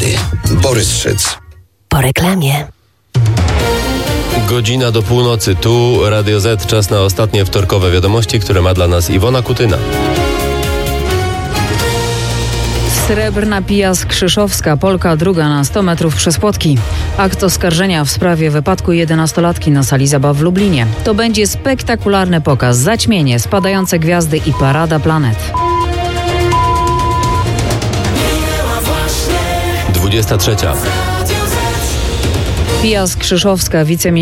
Borys Szyc. Po reklamie. Godzina do północy. Tu Radio Z. Czas na ostatnie wtorkowe wiadomości, które ma dla nas Iwona Kutyna. Srebrna Pia Skrzyszowska, Polka druga na 100 metrów przez płotki. Akt oskarżenia w sprawie wypadku 11-latki na sali zabaw w Lublinie. To będzie spektakularny pokaz, zaćmienie, spadające gwiazdy i parada planet. 23. Pia Skrzyszowska,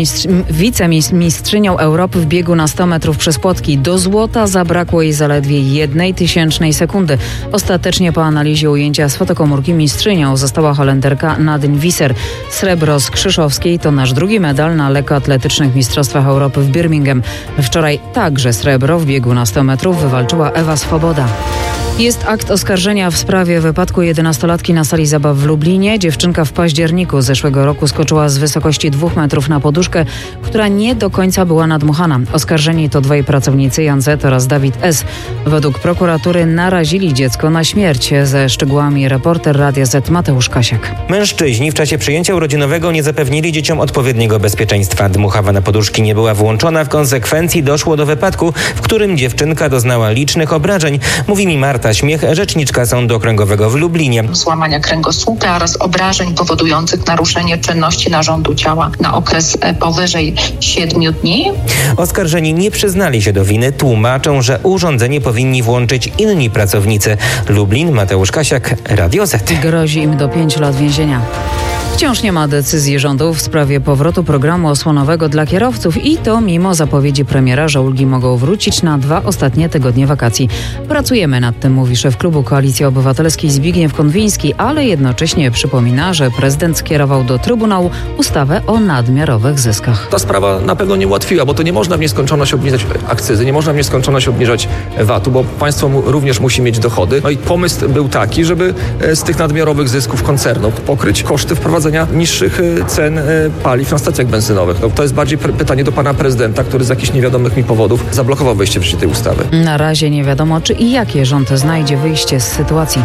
wicemistrzynią Europy w biegu na 100 metrów przez płotki. Do złota zabrakło jej zaledwie 1/1000 sekundy. Ostatecznie po analizie ujęcia z fotokomórki mistrzynią została Holenderka Nadine Visser. Srebro Skrzyszowskiej to nasz drugi medal na lekkoatletycznych mistrzostwach Europy w Birmingham. Wczoraj także srebro w biegu na 100 metrów wywalczyła Ewa Swoboda. Jest akt oskarżenia w sprawie wypadku 11-latki na sali zabaw w Lublinie. Dziewczynka w październiku zeszłego roku skoczyła z wysokości 2 metrów na poduszkę, która nie do końca była nadmuchana. Oskarżeni to dwaj pracownicy, Jan Z. oraz Dawid S. Według prokuratury narazili dziecko na śmierć. Ze szczegółami reporter Radia Z. Mateusz Kasiak. Mężczyźni w czasie przyjęcia urodzinowego nie zapewnili dzieciom odpowiedniego bezpieczeństwa. Dmuchawa na poduszki nie była włączona. W konsekwencji doszło do wypadku, w którym dziewczynka doznała licznych obrażeń. Mówi mi Marta Śmiech, rzeczniczka Sądu Okręgowego w Lublinie. Złamania kręgosłupa oraz obrażeń powodujących naruszenie czynności narządu ciała na okres powyżej 7 dni. Oskarżeni nie przyznali się do winy. Tłumaczą, że urządzenie powinni włączyć inni pracownicy. Lublin, Mateusz Kasiak, Radio Z. Grozi im do 5 lat więzienia. Wciąż nie ma decyzji rządu w sprawie powrotu programu osłonowego dla kierowców i to mimo zapowiedzi premiera, że ulgi mogą wrócić na 2 ostatnie tygodnie wakacji. Pracujemy nad tym, mówi szef klubu Koalicji Obywatelskiej Zbigniew Konwiński, ale jednocześnie przypomina, że prezydent skierował do Trybunału ustawę o nadmiarowych zyskach. Ta sprawa na pewno nie ułatwiła, bo to nie można w nieskończoność obniżać akcyzy, nie można w nieskończoność obniżać VAT-u, bo państwo również musi mieć dochody. No i pomysł był taki, żeby z tych nadmiarowych zysków koncernu pokryć koszty wprowadzenia niższych cen paliw na stacjach benzynowych. No, to jest bardziej pytanie do pana prezydenta, który z jakichś niewiadomych mi powodów zablokował wejście w życie tej ustawy. Na razie nie wiadomo, czy i jakie rząd znajdzie wyjście z sytuacji.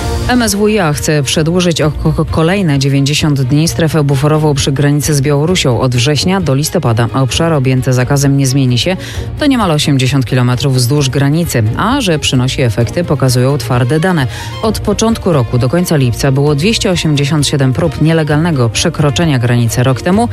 MSWiA chce przedłużyć o kolejne 90 dni strefę buforową przy granicy z Białorusią od września do listopada. Obszar objęty zakazem nie zmieni się. To niemal 80 km wzdłuż granicy, a że przynosi efekty, pokazują twarde dane. Od początku roku do końca lipca było 287 prób nielegalnego przekroczenia granicy. Rok temu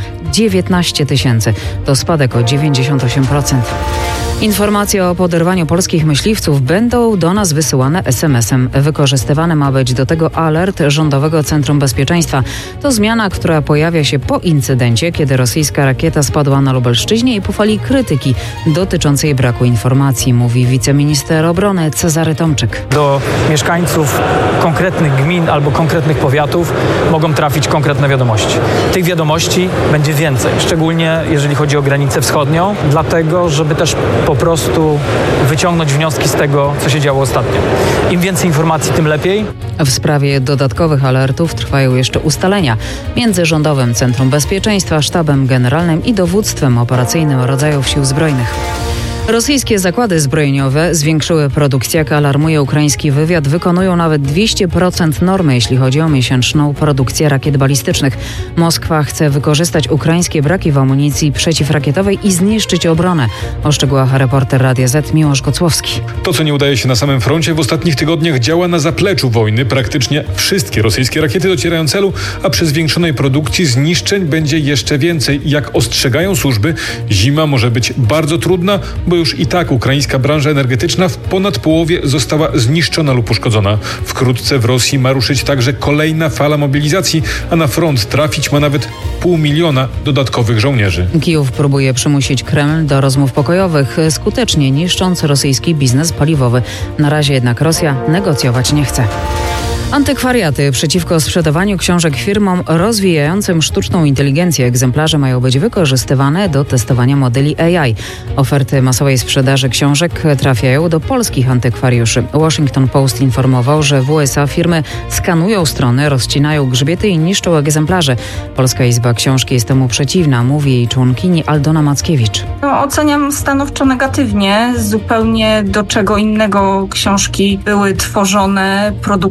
19 000. To spadek o 98%. Informacje o poderwaniu polskich myśliwców będą do nas wysyłane SMS-em. Wykorzystywany ma być do tego alert Rządowego Centrum Bezpieczeństwa. To zmiana, która pojawia się po incydencie, kiedy rosyjska rakieta spadła na Lubelszczyźnie i po fali krytyki dotyczącej braku informacji, mówi wiceminister obrony Cezary Tomczyk. Do mieszkańców konkretnych gmin albo konkretnych powiatów mogą trafić konkretne wiadomości. Tych wiadomości będzie więcej, szczególnie jeżeli chodzi o granicę wschodnią, dlatego żeby też po prostu wyciągnąć wnioski z tego, co się działo ostatnio. Im więcej informacji, tym lepiej. W sprawie dodatkowych alertów trwają jeszcze ustalenia między Rządowym Centrum Bezpieczeństwa, Sztabem Generalnym i Dowództwem Operacyjnym Rodzajów Sił Zbrojnych. Rosyjskie zakłady zbrojeniowe zwiększyły produkcję, jak alarmuje ukraiński wywiad. Wykonują nawet 200% normy, jeśli chodzi o miesięczną produkcję rakiet balistycznych. Moskwa chce wykorzystać ukraińskie braki w amunicji przeciwrakietowej i zniszczyć obronę. O szczegółach reporter Radia Z Miłosz Kocłowski. To, co nie udaje się na samym froncie, w ostatnich tygodniach działa na zapleczu wojny. Praktycznie wszystkie rosyjskie rakiety docierają celu, a przy zwiększonej produkcji zniszczeń będzie jeszcze więcej. Jak ostrzegają służby, zima może być bardzo trudna, bo już i tak ukraińska branża energetyczna w ponad połowie została zniszczona lub uszkodzona. Wkrótce w Rosji ma ruszyć także kolejna fala mobilizacji, a na front trafić ma nawet 500 000 dodatkowych żołnierzy. Kijów próbuje przymusić Kreml do rozmów pokojowych, skutecznie niszcząc rosyjski biznes paliwowy. Na razie jednak Rosja negocjować nie chce. Antykwariaty przeciwko sprzedawaniu książek firmom rozwijającym sztuczną inteligencję. Egzemplarze mają być wykorzystywane do testowania modeli AI. Oferty masowej sprzedaży książek trafiają do polskich antykwariuszy. Washington Post informował, że w USA firmy skanują strony, rozcinają grzbiety i niszczą egzemplarze. Polska Izba Książki jest temu przeciwna, mówi jej członkini Aldona Mackiewicz. Oceniam stanowczo negatywnie. Zupełnie do czego innego książki były tworzone, produkowane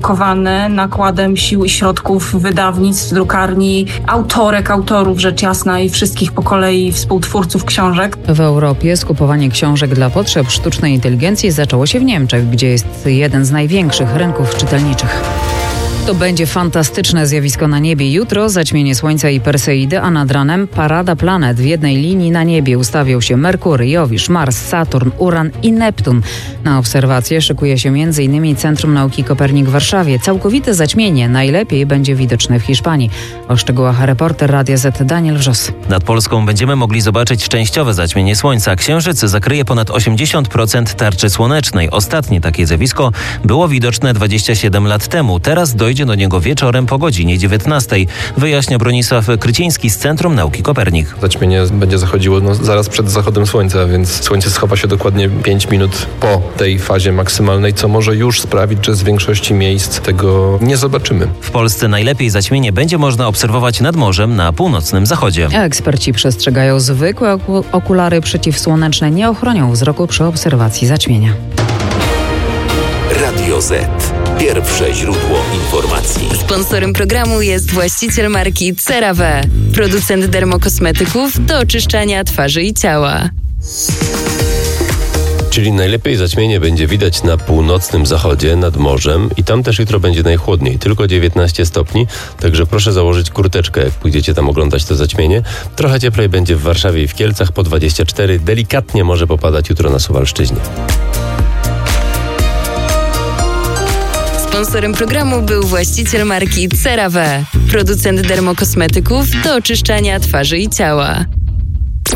wykonane nakładem sił i środków wydawnictw, drukarni, autorów rzecz jasna i wszystkich po kolei współtwórców książek. W Europie skupowanie książek dla potrzeb sztucznej inteligencji zaczęło się w Niemczech, gdzie jest jeden z największych rynków czytelniczych. To będzie fantastyczne zjawisko na niebie. Jutro zaćmienie Słońca i Perseidy, a nad ranem parada planet. W jednej linii na niebie ustawią się Merkury, Jowisz, Mars, Saturn, Uran i Neptun. Na obserwacje szykuje się m.in. Centrum Nauki Kopernik w Warszawie. Całkowite zaćmienie najlepiej będzie widoczne w Hiszpanii. O szczegółach reporter Radia Z Daniel Wrzos. Nad Polską będziemy mogli zobaczyć częściowe zaćmienie Słońca. Księżyc zakryje ponad 80% tarczy słonecznej. Ostatnie takie zjawisko było widoczne 27 lat temu. Teraz dojdzie do niego wieczorem po godzinie 19. Wyjaśnia Bronisław Kryciński z Centrum Nauki Kopernik. Zaćmienie będzie zachodziło zaraz przed zachodem słońca, więc słońce schowa się dokładnie 5 minut po tej fazie maksymalnej, co może już sprawić, że z większości miejsc tego nie zobaczymy. W Polsce najlepiej zaćmienie będzie można obserwować nad morzem na północnym zachodzie. Eksperci przestrzegają, zwykłe okulary przeciwsłoneczne nie ochronią wzroku przy obserwacji zaćmienia. Radio Z. Pierwsze źródło informacji. Sponsorem programu jest właściciel marki CeraVe, producent dermokosmetyków do oczyszczania twarzy i ciała. Czyli najlepiej zaćmienie będzie widać na północnym zachodzie, nad morzem i tam też jutro będzie najchłodniej, tylko 19 stopni, także proszę założyć kurteczkę, jak pójdziecie tam oglądać to zaćmienie. Trochę cieplej będzie w Warszawie i w Kielcach, po 24, delikatnie może popadać jutro na Suwalszczyźnie. Sponsorem programu był właściciel marki CeraVe, producent dermokosmetyków do oczyszczania twarzy i ciała.